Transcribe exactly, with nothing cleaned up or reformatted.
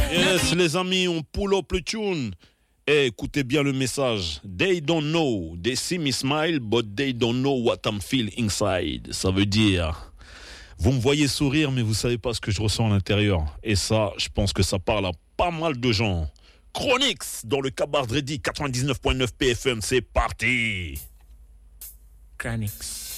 Yes, les amis, on pull up le tune. Eh, écoutez bien le message. They don't know. They see me smile, but they don't know what I'm feeling inside. Ça veut dire, vous me voyez sourire, mais vous savez pas ce que je ressens à l'intérieur. Et ça, je pense que ça parle à pas mal de gens. Chronix, dans le Cabaret Ready, quatre-vingt-dix-neuf point neuf P F M, c'est parti. Chronix.